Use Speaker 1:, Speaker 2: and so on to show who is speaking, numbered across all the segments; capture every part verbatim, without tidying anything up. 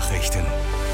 Speaker 1: Nachrichten.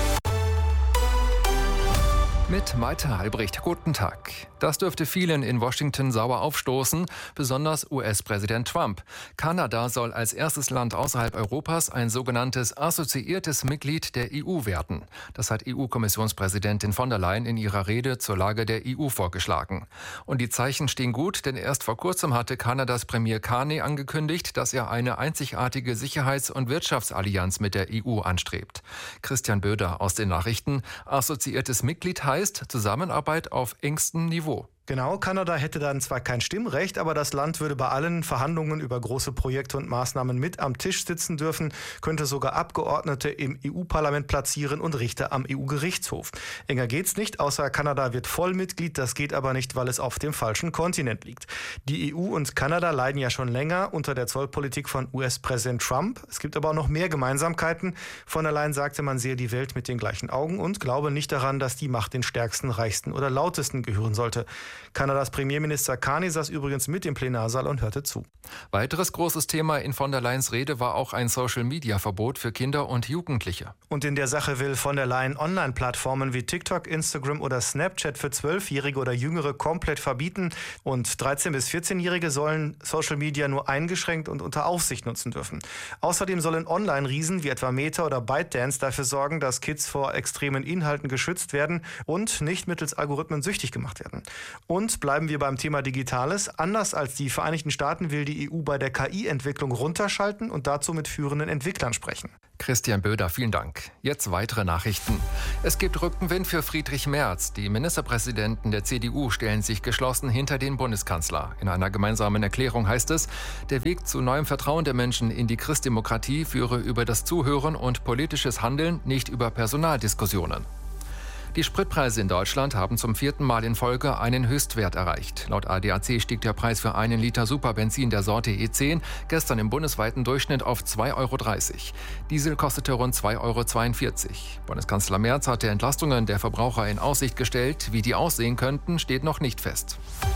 Speaker 2: Mit Maite Halbricht. Guten Tag. Das dürfte vielen in Washington sauer aufstoßen, besonders U S-Präsident Trump. Kanada soll als erstes Land außerhalb Europas ein sogenanntes assoziiertes Mitglied der E U werden. Das hat E U-Kommissionspräsidentin von der Leyen in ihrer Rede zur Lage der E U vorgeschlagen. Und die Zeichen stehen gut, denn erst vor kurzem hatte Kanadas Premier Carney angekündigt, dass er eine einzigartige Sicherheits- und Wirtschaftsallianz mit der E U anstrebt. Christian Böder aus den Nachrichten. Assoziiertes Mitglied heißt Zusammenarbeit auf engstem Niveau.
Speaker 3: Genau, Kanada hätte dann zwar kein Stimmrecht, aber das Land würde bei allen Verhandlungen über große Projekte und Maßnahmen mit am Tisch sitzen dürfen, könnte sogar Abgeordnete im E U-Parlament platzieren und Richter am E U-Gerichtshof. Enger geht's nicht, außer Kanada wird Vollmitglied, das geht aber nicht, weil es auf dem falschen Kontinent liegt. Die E U und Kanada leiden ja schon länger unter der Zollpolitik von U S-Präsident Trump. Es gibt aber auch noch mehr Gemeinsamkeiten. Von der Leyen sagte, man sehe die Welt mit den gleichen Augen und glaube nicht daran, dass die Macht den Stärksten, Reichsten oder Lautesten gehören sollte. Kanadas Premierminister Carney saß übrigens mit im Plenarsaal und hörte zu.
Speaker 2: Weiteres großes Thema in von der Leyens Rede war auch ein Social-Media-Verbot für Kinder und Jugendliche.
Speaker 3: Und in der Sache will von der Leyen Online-Plattformen wie TikTok, Instagram oder Snapchat für Zwölfjährige oder Jüngere komplett verbieten. Und dreizehn- bis vierzehnjährige sollen Social Media nur eingeschränkt und unter Aufsicht nutzen dürfen. Außerdem sollen Online-Riesen wie etwa Meta oder ByteDance dafür sorgen, dass Kids vor extremen Inhalten geschützt werden und nicht mittels Algorithmen süchtig gemacht werden. Und bleiben wir beim Thema Digitales. Anders als die Vereinigten Staaten will die E U bei der K I-Entwicklung runterschalten und dazu mit führenden Entwicklern sprechen.
Speaker 2: Christian Böder, vielen Dank. Jetzt weitere Nachrichten. Es gibt Rückenwind für Friedrich Merz. Die Ministerpräsidenten der C D U stellen sich geschlossen hinter den Bundeskanzler. In einer gemeinsamen Erklärung heißt es, der Weg zu neuem Vertrauen der Menschen in die Christdemokratie führe über das Zuhören und politisches Handeln, nicht über Personaldiskussionen. Die Spritpreise in Deutschland haben zum vierten Mal in Folge einen Höchstwert erreicht. Laut A D A C stieg der Preis für einen Liter Superbenzin der Sorte E zehn gestern im bundesweiten Durchschnitt auf zwei Euro dreißig. Diesel kostete rund zwei Euro zweiundvierzig. Bundeskanzler Merz hatte Entlastungen der Verbraucher in Aussicht gestellt. Wie die aussehen könnten, steht noch nicht fest.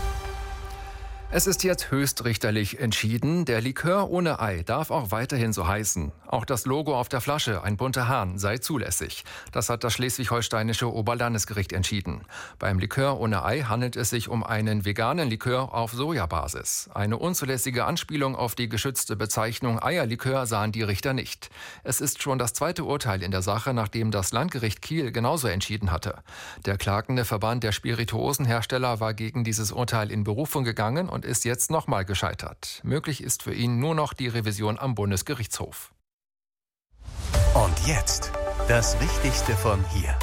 Speaker 2: Es ist jetzt höchstrichterlich entschieden, der Likör ohne Ei darf auch weiterhin so heißen. Auch das Logo auf der Flasche, ein bunter Hahn, sei zulässig. Das hat das schleswig-holsteinische Oberlandesgericht entschieden. Beim Likör ohne Ei handelt es sich um einen veganen Likör auf Sojabasis. Eine unzulässige Anspielung auf die geschützte Bezeichnung Eierlikör sahen die Richter nicht. Es ist schon das zweite Urteil in der Sache, nachdem das Landgericht Kiel genauso entschieden hatte. Der klagende Verband der Spirituosenhersteller war gegen dieses Urteil in Berufung gegangen und ist jetzt nochmal gescheitert. Möglich ist für ihn nur noch die Revision am Bundesgerichtshof.
Speaker 1: Und jetzt das Wichtigste von hier.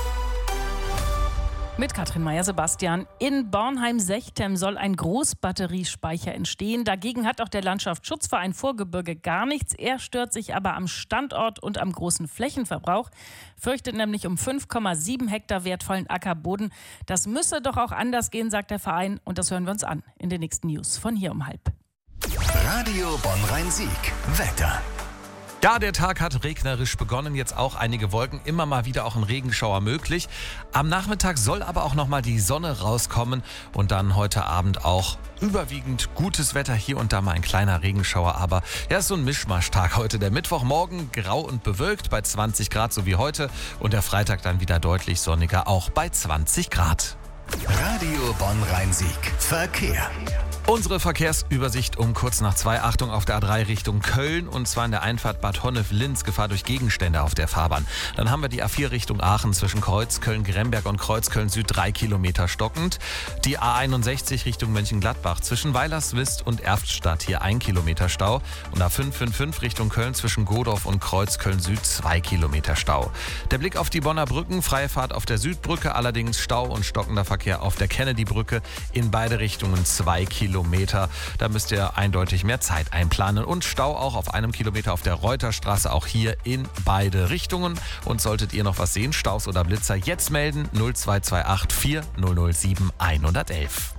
Speaker 4: Mit Katrin Meyer-Sebastian. In Bornheim-Sechtem soll ein Großbatteriespeicher entstehen. Dagegen hat auch der Landschaftsschutzverein Vorgebirge gar nichts. Er stört sich aber am Standort und am großen Flächenverbrauch, fürchtet nämlich um fünf Komma sieben Hektar wertvollen Ackerboden. Das müsse doch auch anders gehen, sagt der Verein. Und das hören wir uns an in den nächsten News von hier um halb.
Speaker 1: Radio Bonn-Rhein-Sieg. Wetter.
Speaker 5: Ja, der Tag hat regnerisch begonnen, jetzt auch einige Wolken, immer mal wieder auch ein Regenschauer möglich. Am Nachmittag soll aber auch nochmal die Sonne rauskommen und dann heute Abend auch überwiegend gutes Wetter, hier und da mal ein kleiner Regenschauer, aber ja, ist so ein Mischmaschtag heute. Der Mittwochmorgen grau und bewölkt bei zwanzig Grad, so wie heute, und der Freitag dann wieder deutlich sonniger, auch bei zwanzig Grad.
Speaker 1: Radio Bonn-Rhein-Sieg. Verkehr.
Speaker 5: Unsere Verkehrsübersicht um kurz nach zwei. Achtung auf der A drei Richtung Köln, und zwar in der Einfahrt Bad Honnef-Linz, Gefahr durch Gegenstände auf der Fahrbahn. Dann haben wir die A vier Richtung Aachen zwischen Kreuzköln-Gremberg und Kreuzköln-Süd, drei Kilometer stockend. Die A einundsechzig Richtung Mönchengladbach zwischen Weilerswist und Erftstadt, hier ein Kilometer Stau. Und A fünf fünf fünf Richtung Köln zwischen Godorf und Kreuzköln-Süd, zwei Kilometer Stau. Der Blick auf die Bonner Brücken, freie Fahrt auf der Südbrücke, allerdings Stau und stockender Verkehr auf der Kennedy-Brücke, in beide Richtungen zwei Kilometer. Da müsst ihr eindeutig mehr Zeit einplanen. Und Stau auch auf einem Kilometer auf der Reuterstraße, auch hier in beide Richtungen. Und solltet ihr noch was sehen, Staus oder Blitzer, jetzt melden null zwei zwei acht vier null null sieben eins eins eins.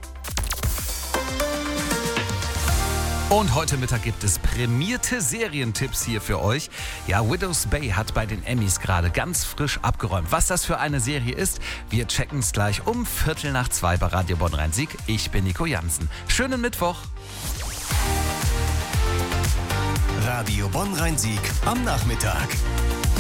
Speaker 5: Und heute Mittag gibt es prämierte Serientipps hier für euch. Ja, Widow's Bay hat bei den Emmys gerade ganz frisch abgeräumt. Was das für eine Serie ist, wir checken es gleich um Viertel nach zwei bei Radio Bonn-Rhein-Sieg. Ich bin Nico Jansen. Schönen Mittwoch.
Speaker 1: Radio Bonn-Rhein-Sieg am Nachmittag.